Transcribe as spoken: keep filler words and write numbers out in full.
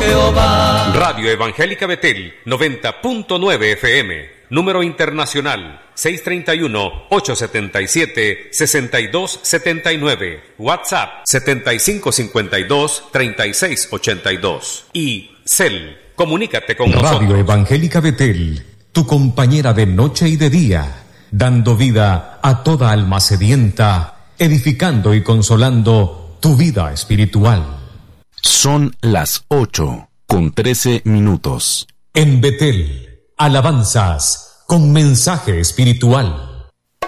Jehová. Radio Evangélica Betel, noventa punto nueve F M. Número internacional, seis tres uno, ocho siete siete, seis dos siete nueve. WhatsApp, setenta y cinco cincuenta y dos, treinta y seis ochenta y dos. Y Cel, comunícate con nosotros. Radio Evangélica Betel, tu compañera de noche y de día, dando vida a toda alma sedienta, edificando y consolando tu vida espiritual. Son las ocho con trece minutos. En Betel, alabanzas con mensaje espiritual.